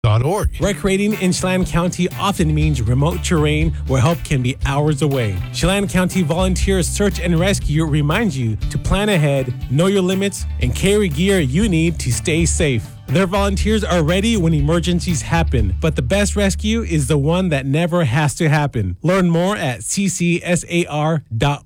Recreating in Chelan County often means remote terrain where help can be hours away. Chelan County Volunteer Search and Rescue reminds you to plan ahead, know your limits, and carry gear you need to stay safe. Their volunteers are ready when emergencies happen, but the best rescue is the one that never has to happen. Learn more at ccsar.org.